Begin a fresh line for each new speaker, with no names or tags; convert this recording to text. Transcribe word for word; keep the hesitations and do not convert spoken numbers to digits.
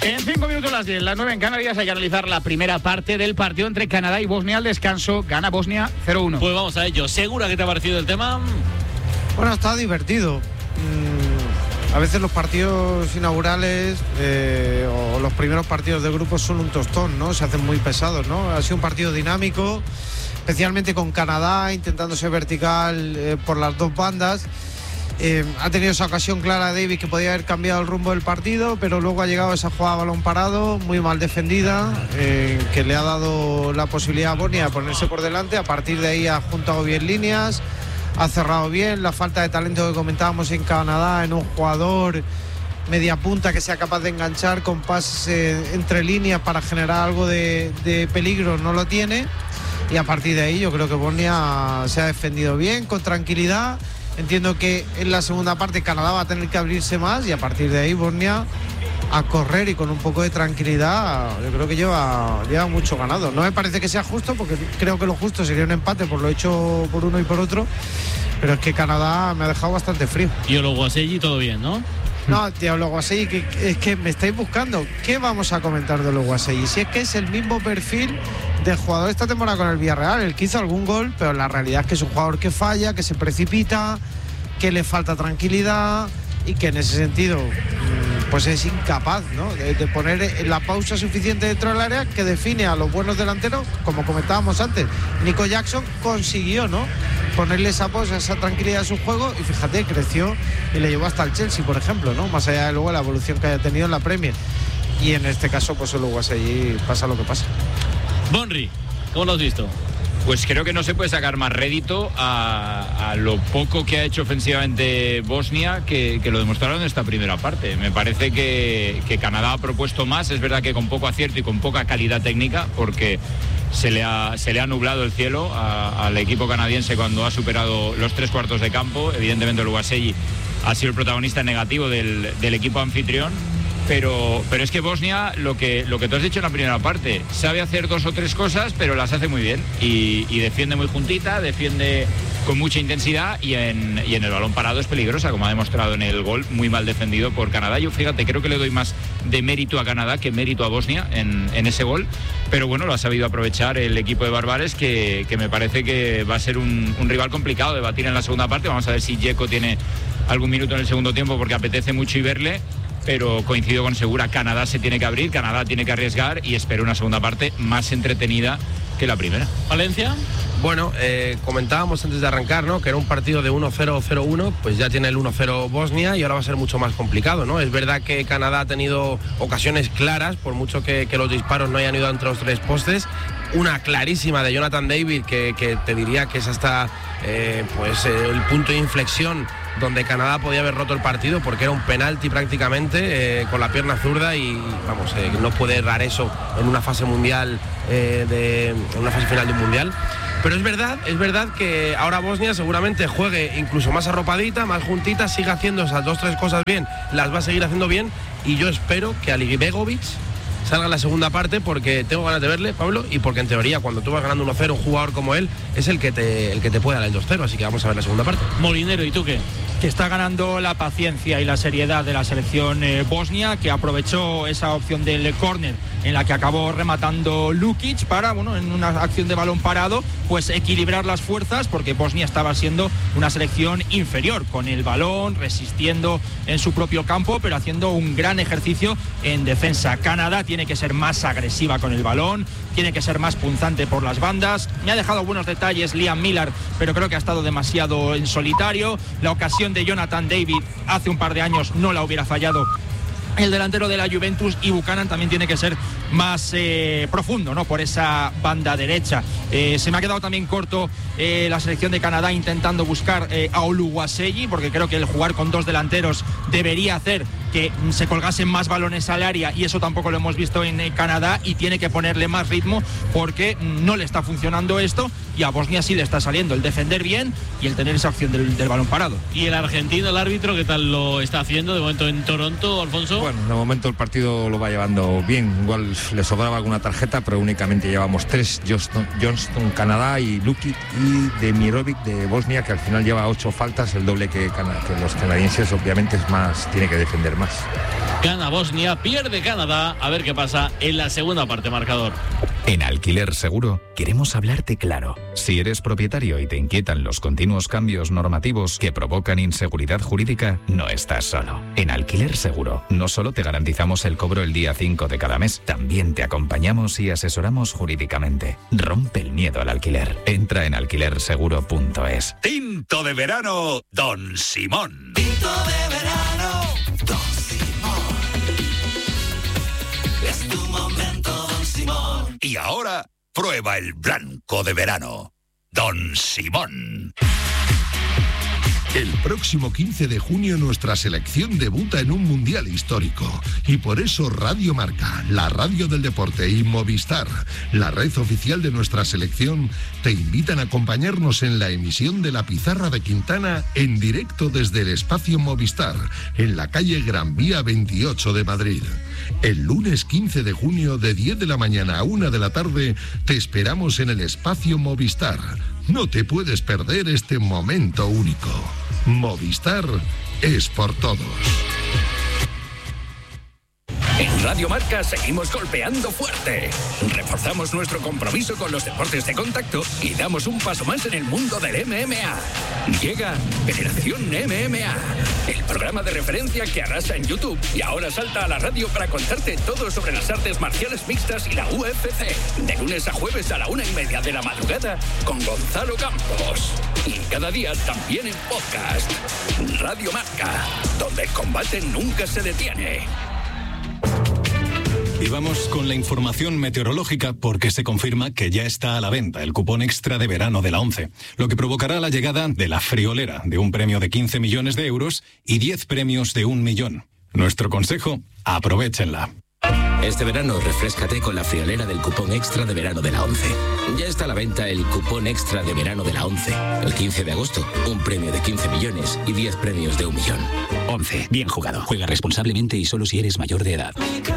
En cinco minutos las diez, las nueve en Canarias, hay que analizar la primera parte del partido entre Canadá y Bosnia. Al descanso, gana Bosnia cero uno.
Pues vamos a ello. ¿Segura que te ha parecido el tema?
Bueno, está divertido. Mm, a veces los partidos inaugurales eh, o los primeros partidos de grupo son un tostón, ¿no? Se hacen muy pesados, ¿no? Ha sido un partido dinámico, especialmente con Canadá, intentando ser vertical eh, por las dos bandas. Eh, ha tenido esa ocasión clara Davis que podía haber cambiado el rumbo del partido, pero luego ha llegado esa jugada a balón parado, muy mal defendida, eh, que le ha dado la posibilidad a Bosnia de ponerse por delante. A partir de ahí ha juntado bien líneas, ha cerrado bien. La falta de talento que comentábamos en Canadá, en un jugador media punta que sea capaz de enganchar con pases eh, entre líneas para generar algo de, de peligro, no lo tiene. Y a partir de ahí yo creo que Bosnia se ha defendido bien, con tranquilidad. Entiendo que en la segunda parte Canadá va a tener que abrirse más y a partir de ahí Bosnia a correr y con un poco de tranquilidad. Yo creo que lleva, lleva mucho ganado. No me parece que sea justo, porque creo que lo justo sería un empate por lo hecho por uno y por otro, pero es que Canadá me ha dejado bastante frío.
Y Ologuaselli todo bien, ¿no?
No, tío, Ologuaselli, que, es que me estáis buscando. ¿Qué vamos a comentar de Ologuaselli? Si es que es el mismo perfil de jugador esta temporada con el Villarreal, el que hizo algún gol, pero la realidad es que es un jugador que falla, que se precipita, que le falta tranquilidad y que en ese sentido pues es incapaz, ¿no?, de, de poner la pausa suficiente dentro del área que define a los buenos delanteros, como comentábamos antes. Nico Jackson consiguió, ¿no?, ponerle esa pausa, esa tranquilidad a su juego y fíjate, creció y le llevó hasta el Chelsea, por ejemplo, ¿no?, más allá de luego la evolución que haya tenido en la Premier. Y en este caso pues el Ologuaselli pasa lo que pasa.
Bonri, ¿cómo lo has visto?
Pues creo que no se puede sacar más rédito a, a lo poco que ha hecho ofensivamente Bosnia que, que lo demostraron en esta primera parte. Me parece que, que Canadá ha propuesto más, es verdad que con poco acierto y con poca calidad técnica, porque se le ha, se le ha nublado el cielo a, al equipo canadiense cuando ha superado los tres cuartos de campo. Evidentemente Ologuaselli ha sido el protagonista negativo del, del equipo anfitrión. Pero, pero es que Bosnia, lo que, lo que tú has dicho en la primera parte, sabe hacer dos o tres cosas, pero las hace muy bien. Y, y defiende muy juntita, defiende con mucha intensidad y en, y en el balón parado es peligrosa, como ha demostrado en el gol, muy mal defendido por Canadá. Yo, fíjate, creo que le doy más de mérito a Canadá que mérito a Bosnia en, en ese gol. Pero bueno, lo ha sabido aprovechar el equipo de Barbares, que, que me parece que va a ser un, un rival complicado de batir en la segunda parte. Vamos a ver si Dzeko tiene algún minuto en el segundo tiempo, porque apetece mucho y verle. Pero coincido con Segura, Canadá se tiene que abrir, Canadá tiene que arriesgar y espero una segunda parte más entretenida que la primera.
¿Valencia?
Bueno, eh, comentábamos antes de arrancar, ¿no?, que era un partido de uno cero cero uno, pues ya tiene el uno cero Bosnia y ahora va a ser mucho más complicado, ¿no? Es verdad que Canadá ha tenido ocasiones claras, por mucho que, que los disparos no hayan ido entre los tres postes. Una clarísima de Jonathan David, que, que te diría que es hasta eh, pues eh, el punto de inflexión donde Canadá podía haber roto el partido, porque era un penalti prácticamente eh, con la pierna zurda y vamos, eh, no puede errar eso en una fase mundial, eh, de, en una fase final de un mundial. Pero es verdad, es verdad que ahora Bosnia seguramente juegue incluso más arropadita, más juntita, siga haciendo esas dos, tres cosas bien, las va a seguir haciendo bien y yo espero que Alibegovic salga en la segunda parte, porque tengo ganas de verle, Pablo, y porque en teoría cuando tú vas ganando uno cero, un jugador como él es el que te, el que te puede dar el dos cero, así que vamos a ver la segunda parte.
Molinero, ¿y tú qué?
Que está ganando la paciencia y la seriedad de la selección eh, bosnia, que aprovechó esa opción del córner en la que acabó rematando Lukic para, bueno, en una acción de balón parado, pues equilibrar las fuerzas, porque Bosnia estaba siendo una selección inferior con el balón, resistiendo en su propio campo, pero haciendo un gran ejercicio en defensa. Canadá tiene que ser más agresiva con el balón, tiene que ser más punzante por las bandas. Me ha dejado buenos detalles Liam Miller, pero creo que ha estado demasiado en solitario. La ocasión de Jonathan David hace un par de años no la hubiera fallado el delantero de la Juventus, y Buchanan también tiene que ser más eh, profundo, ¿no?, por esa banda derecha. Eh, se me ha quedado también corto eh, la selección de Canadá intentando buscar eh, a Oluwaseyi, porque creo que el jugar con dos delanteros debería hacer que se colgasen más balones al área, y eso tampoco lo hemos visto en eh, Canadá, y tiene que ponerle más ritmo porque no le está funcionando esto, y a Bosnia sí le está saliendo el defender bien y el tener esa opción del, del balón parado.
¿Y el argentino, el árbitro, qué tal lo está haciendo de momento en Toronto, Alfonso?
Bueno, de momento el partido lo va llevando bien. Igual le sobraba alguna tarjeta, pero únicamente llevamos tres: Johnston, Johnston Canadá, y Lukic y Demirovic de Bosnia, que al final lleva ocho faltas, el doble que, que los canadienses. Obviamente es más, tiene que defender más. más.
Gana Bosnia, pierde Canadá. A ver qué pasa en la segunda parte, marcador.
En Alquiler Seguro queremos hablarte claro. Si eres propietario y te inquietan los continuos cambios normativos que provocan inseguridad jurídica, no estás solo. En Alquiler Seguro no solo te garantizamos el cobro el día cinco de cada mes, también te acompañamos y asesoramos jurídicamente. Rompe el miedo al alquiler. Entra en alquiler seguro punto es.
Tinto de verano, Don Simón.
Tinto de verano, Don Simón. Es tu momento, Don Simón.
Y ahora, prueba el blanco de verano, Don Simón.
El próximo quince de junio nuestra selección debuta en un mundial histórico y por eso Radio Marca, la radio del deporte y Movistar, la red oficial de nuestra selección, te invitan a acompañarnos en la emisión de La Pizarra de Quintana en directo desde el espacio Movistar, en la calle Gran Vía veintiocho de Madrid. El lunes quince de junio de diez de la mañana a una de la tarde te esperamos en el espacio Movistar. No te puedes perder este momento único. Movistar es por todos.
En Radio Marca seguimos golpeando fuerte. Reforzamos nuestro compromiso con los deportes de contacto y damos un paso más en el mundo del M M A. Llega Federación M M A, el programa de referencia que arrasa en YouTube y ahora salta a la radio para contarte todo sobre las artes marciales mixtas y la U F C. De lunes a jueves a la una y media de la madrugada con Gonzalo Campos. Y cada día también en podcast. Radio Marca, donde el combate nunca se detiene.
Y vamos con la información meteorológica porque se confirma que ya está a la venta el cupón extra de verano de la ONCE, lo que provocará la llegada de la friolera de un premio de quince millones de euros y diez premios de un millón. Nuestro consejo, aprovéchenla.
Este verano refréscate con la friolera del cupón extra de verano de la ONCE. Ya está a la venta el cupón extra de verano de la ONCE. El quince de agosto, un premio de quince millones y diez premios de un millón.
ONCE, bien jugado. Juega responsablemente y solo si eres mayor de edad.